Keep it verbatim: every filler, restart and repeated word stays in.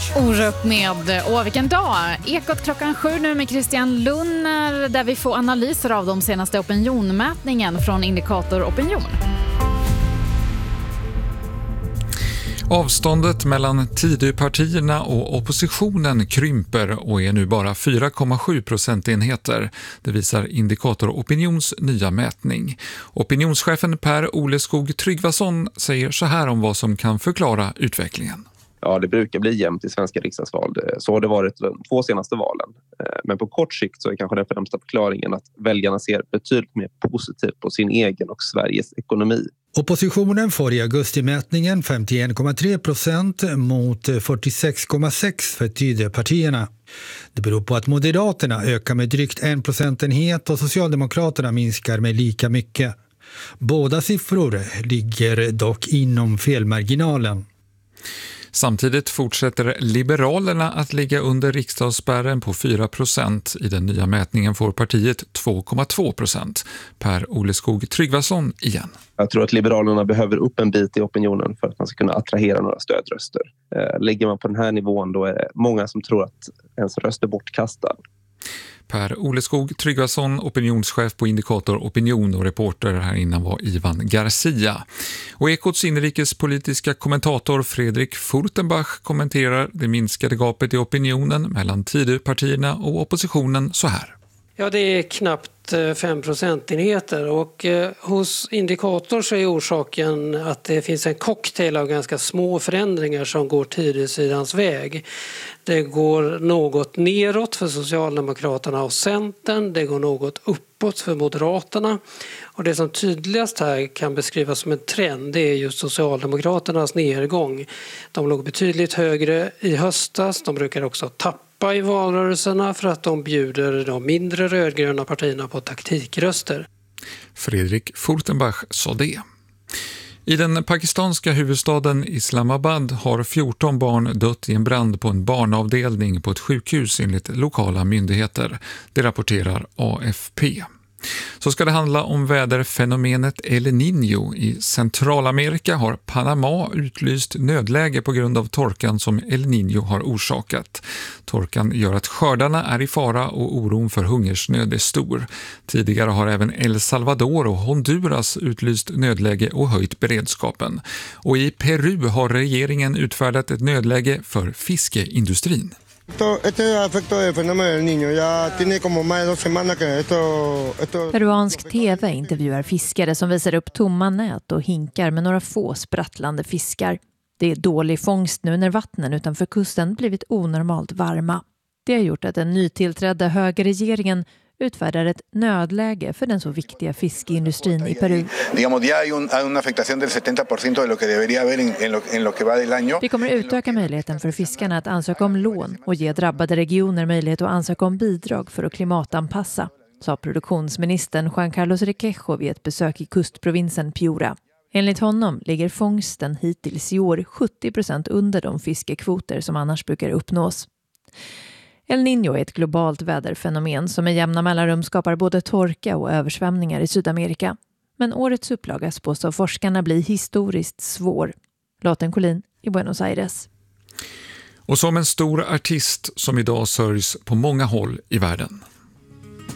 Orup med Åh, vilken dag! Ekot klockan sju nu med Christian Lunner där vi får analyser av de senaste opinionmätningen från Indikator Opinion. Avståndet mellan Tidöpartierna och oppositionen krymper och är nu bara fyra komma sju procentenheter. Det visar Indikator Opinions nya mätning. Opinionschefen Per Oleskog Tryggvason säger så här om vad som kan förklara utvecklingen. Ja, det brukar bli jämnt i svenska riksdagsval. Så har det varit de två senaste valen. Men på kort sikt så är kanske den främsta förklaringen att väljarna ser betydligt mer positivt på sin egen och Sveriges ekonomi. Oppositionen får i augustimätningen femtioen komma tre procent mot fyrtiosex komma sex för Tidöpartierna. Det beror på att Moderaterna ökar med drygt en procentenhet och Socialdemokraterna minskar med lika mycket. Båda siffror ligger dock inom felmarginalen. Samtidigt fortsätter Liberalerna att ligga under riksdagsspärren på fyra procent. I den nya mätningen får partiet två komma två procent. Per Oleskog Tryggvason igen. Jag tror att Liberalerna behöver upp en bit i opinionen för att man ska kunna attrahera några stödröster. Lägger man på den här nivån då är det många som tror att ens röst är bortkastad. Per Oleskog Tryggvason, opinionschef på Indikator Opinion, och reporter här innan var Ivan Garcia. Och Ekots inrikespolitiska kommentator Fredrik Furtenbach kommenterar det minskade gapet i opinionen mellan Tidöpartierna och oppositionen så här. Ja, det är knappt fem procentenheter och eh, hos Indikator så är orsaken att det finns en cocktail av ganska små förändringar som går Tidösidans väg. Det går något neråt för Socialdemokraterna och Centern, det går något uppåt för Moderaterna och det som tydligast här kan beskrivas som en trend det är just Socialdemokraternas nedgång. De låg betydligt högre i höstas, de brukar också tappa i valrörelserna för att de bjuder de mindre rödgröna partierna på taktikröster. Fredrik Furtenbach sa det. I den pakistanska huvudstaden Islamabad har fjorton barn dött i en brand på en barnavdelning på ett sjukhus enligt lokala myndigheter. Det rapporterar A F P. Så ska det handla om väderfenomenet El Niño. I Centralamerika har Panama utlyst nödläge på grund av torkan som El Niño har orsakat. Torkan gör att skördarna är i fara och oron för hungersnöd är stor. Tidigare har även El Salvador och Honduras utlyst nödläge och höjt beredskapen. Och i Peru har regeringen utfärdat ett nödläge för fiskeindustrin. Peruansk tv intervjuar fiskare som visar upp tomma nät och hinkar med några få sprattlande fiskar. Det är dålig fångst nu när vattnen utanför kusten blivit onormalt varma. Det har gjort att den nytillträdda högerregeringen utfärdar ett nödläge för den så viktiga fiskeindustrin i Peru. Vi kommer utöka möjligheten för fiskarna att ansöka om lån och ge drabbade regioner möjlighet att ansöka om bidrag för att klimatanpassa, sa produktionsministern Juan Carlos Requejo vid ett besök i kustprovinsen Piura. Enligt honom ligger fångsten hittills i år sjuttio procent under de fiskekvoter som annars brukar uppnås. El Niño är ett globalt väderfenomen som med jämna mellanrum skapar både torka och översvämningar i Sydamerika. Men årets upplaga spås av forskarna bli historiskt svår. Lotten Collin i Buenos Aires. Och som en stor artist som idag sörjs på många håll i världen.